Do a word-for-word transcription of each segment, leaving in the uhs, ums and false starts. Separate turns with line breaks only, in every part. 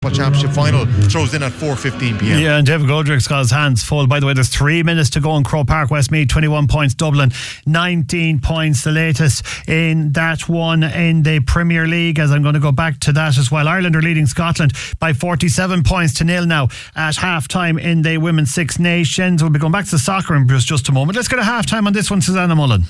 Championship final throws in at four fifteen p m.
Yeah, and David Goldrick's got his hands full. By the way, there's three minutes to go in Croke Park. Westmeath twenty-one points, Dublin nineteen points, the latest in that one in the Premier League, as I'm going to go back to that as well. Ireland are leading Scotland by forty-seven points to nil now at half time in the Women's Six Nations. We'll be going back to soccer in just a moment. Let's get a half time on this one, Susanna Mullen.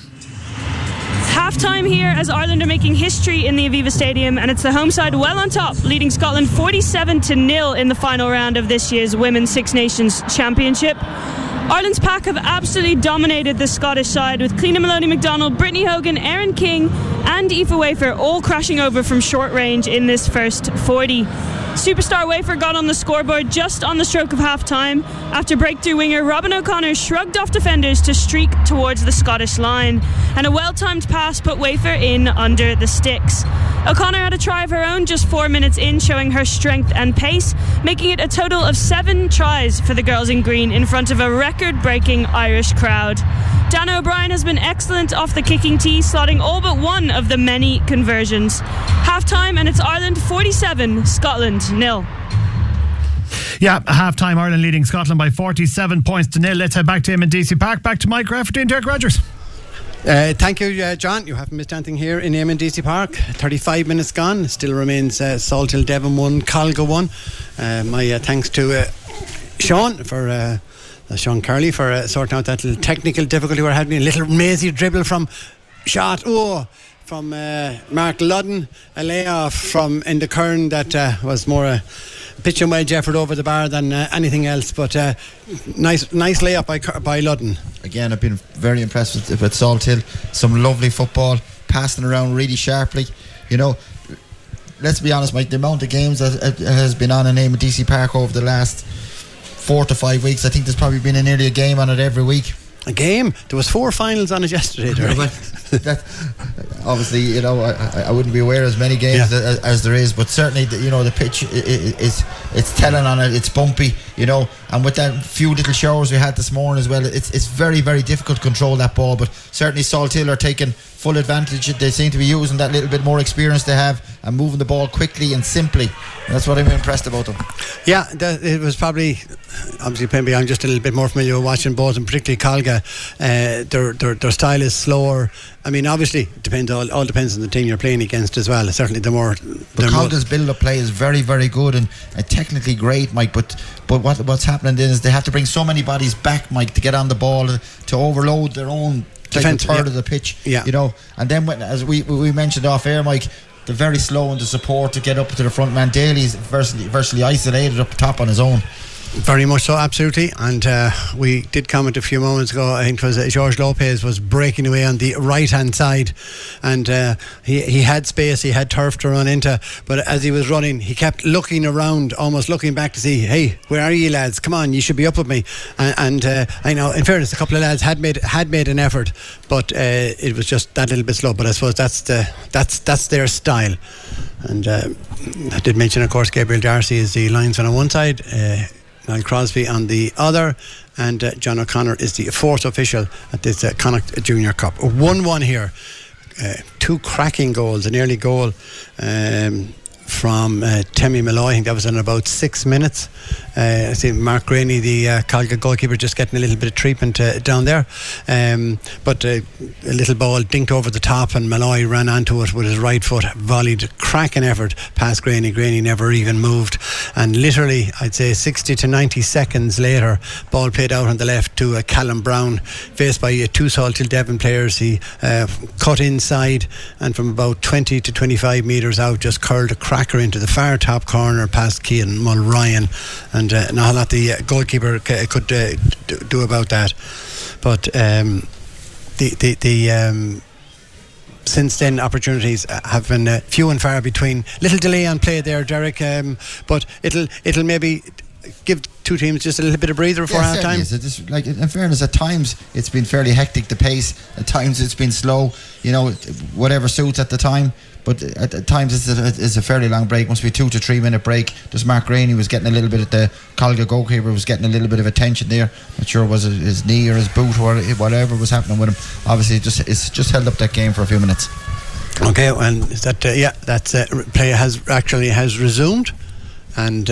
Half time here as Ireland are making history in the Aviva Stadium, and it's the home side well on top, leading Scotland forty-seven to nil in the final round of this year's Women's Six Nations Championship. Ireland's pack have absolutely dominated the Scottish side, with Cliona Maloney-McDonald, Brittany Hogan, Erin King and Aoife Wafer all crashing over from short range in this first forty. Superstar Wafer got on the scoreboard just on the stroke of half time after breakthrough winger Robin O'Connor shrugged off defenders to streak towards the Scottish line, and a well-timed pass put Wafer in under the sticks. O'Connor had a try of her own just four minutes in, showing her strength and pace, making it a total of seven tries for the girls in green in front of a record-breaking Irish crowd. Dana O'Brien has been excellent off the kicking tee, slotting all but one of the many conversions. Half time, and it's Ireland forty-seven, Scotland nil.
Yeah, half time, Ireland leading Scotland by forty-seven points to nil. Let's head back to M D C Park, back to Mike Rafferty and Derek Rogers.
Uh, thank you, uh, John. You haven't missed anything here in M D C Park. thirty-five minutes gone. Still remains uh, Salthill Devon one, Colga one. Uh, my uh, thanks to uh, Sean for uh, uh, Sean Curley for uh, sorting out that little technical difficulty we're having. A little mazy dribble from shot. Oh. From uh, Mark Ludden, a layoff from Enda Kern that uh, was more a pitch and wedge effort over the bar than uh, anything else, but uh, nice nice layup by, by Ludden.
Again, I've been very impressed with, with Salthill. Some lovely football, passing around really sharply. You know, let's be honest, Mike, the amount of games that has been on in M D C Park over the last four to five weeks, I think there's probably been a nearly a game on it every week.
A game? There was four finals on it yesterday.
that, obviously, you know, I, I wouldn't be aware of as many games yeah. as, as there is, but certainly, the, you know, the pitch is it's telling on it. It's bumpy, you know, and with that few little showers we had this morning as well, it's it's very very difficult to control that ball. But certainly, Salthill are taking full advantage. They seem to be using that little bit more experience they have and moving the ball quickly and simply. That's what I'm impressed about them.
Yeah, that, it was probably obviously maybe I'm just a little bit more familiar with watching both, and particularly Colga. Uh, their, their their style is slower. I mean, obviously, it depends. All, all depends on the team you're playing against as well. Certainly, the more.
But Colga's build-up play is very, very good and, and technically great, Mike. But but what what's happening then is they have to bring so many bodies back, Mike, to get on the ball to overload their own defense, third yeah. of the pitch.
Yeah.
You know, and then when, as we we mentioned off air, Mike, they're very slow in the support to get up to the front man. Daly's virtually, virtually isolated up top on his own.
Very much so, absolutely. And uh, we did comment a few moments ago, I think it was uh, George Lopez was breaking away on the right hand side, and uh, he, he had space, he had turf to run into, but as he was running he kept looking around, almost looking back to see, hey, where are you lads, come on, you should be up with me. And, and uh, I know, in fairness, a couple of lads had made had made an effort, but uh, it was just that little bit slow. But I suppose that's the that's that's their style. And uh, I did mention, of course, Gabriel Darcy is the linesman on one side, uh, Niall Crosby on the other, and uh, John O'Connor is the fourth official at this uh, Connacht Junior Cup. one one here. Uh, two cracking goals, an early goal um, from uh, Temi Malloy. I think that was in about six minutes. Uh, I see Mark Graney, the uh, Colga goalkeeper, just getting a little bit of treatment uh, down there. Um, but uh, a little ball dinked over the top, and Malloy ran onto it with his right foot, volleyed, cracking effort past Graney. Graney never even moved. And literally, I'd say sixty to ninety seconds later, ball played out on the left to uh, Callum Brown, faced by uh, two Salthill Devon players. He uh, cut inside, and from about twenty to twenty-five metres out, just curled a cracker into the far top corner past Cian Mulryan. And uh, not a lot the uh, goalkeeper c- could uh, d- do about that. But um, the the, the um, since then opportunities have been uh, few and far between. Little delay on play there, Derek, um, but it'll it'll maybe give two teams just a little bit of breather before
yeah,
half time.
Just, like, in fairness, at times it's been fairly hectic, the pace. At times it's been slow, you know, whatever suits at the time. But at, at times it's a, it's a fairly long break. Must be a two to three minute break. Just Mark Graney was getting a little bit of the Colga goalkeeper was getting a little bit of attention there. Not sure was it his knee or his boot or whatever was happening with him. Obviously, it just it's just held up that game for a few minutes.
Okay, and is that uh, yeah, that uh, play has actually has resumed. and